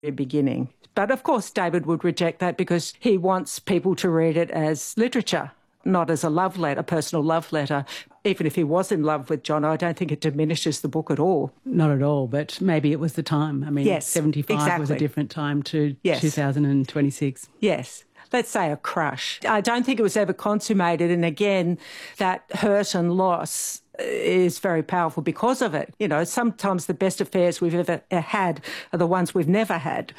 beginning. But of course, David would reject that because he wants people to read it as literature, not as a love letter, a personal love letter. Even if he was in love with John, I don't think it diminishes the book at all. Not at all, but maybe it was the time. I mean, yes, 75 exactly. was a different time to yes. 2026. Yes. Let's say a crush. I don't think it was ever consummated. And again, that hurt and loss is very powerful because of it. You know, sometimes the best affairs we've ever had are the ones we've never had.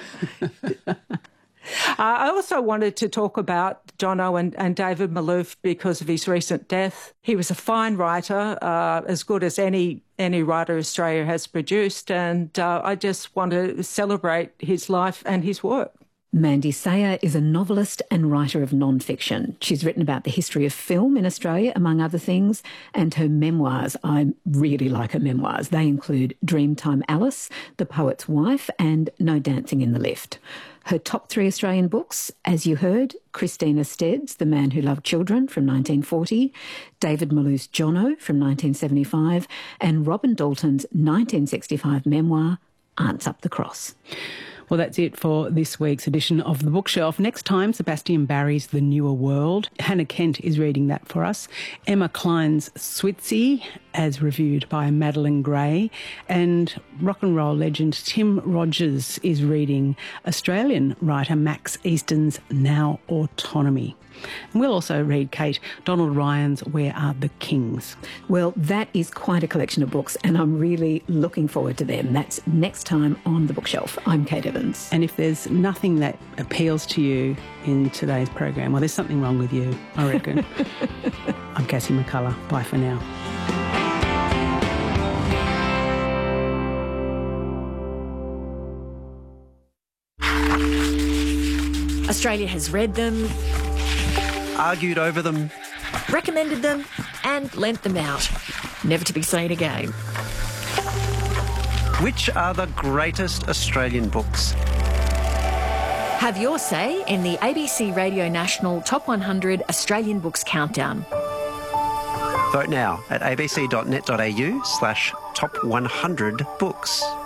I also wanted to talk about Jono and David Malouf because of his recent death. He was a fine writer, as good as any writer Australia has produced, and I just want to celebrate his life and his work. Mandy Sayer is a novelist and writer of non-fiction. She's written about the history of film in Australia, among other things, and her memoirs, I really like her memoirs. They include Dreamtime Alice, The Poet's Wife, and No Dancing in the Lift. Her top 3 Australian books, as you heard, Christina Stead's The Man Who Loved Children from 1940, David Malouf's Jono from 1975, and Robin Dalton's 1965 memoir, Aunts Up the Cross. Well, that's it for this week's edition of The Bookshelf. Next time, Sebastian Barry's The Newer World. Hannah Kent is reading that for us. Emma Klein's Switzy, as reviewed by Madeline Gray. And rock and roll legend Tim Rogers is reading Australian writer Max Easton's Now Autonomy. And we'll also read, Kate, Donald Ryan's Where Are the Kings? Well, that is quite a collection of books, and I'm really looking forward to them. That's next time on The Bookshelf. I'm Kate Evans. And if there's nothing that appeals to you in today's program, well, there's something wrong with you, I reckon. I'm Cassie McCullough. Bye for now. Australia has read them, argued over them, recommended them, and lent them out, never to be seen again. Which are the greatest Australian books? Have your say in the ABC Radio National Top 100 Australian Books Countdown. Vote now at abc.net.au/top100books.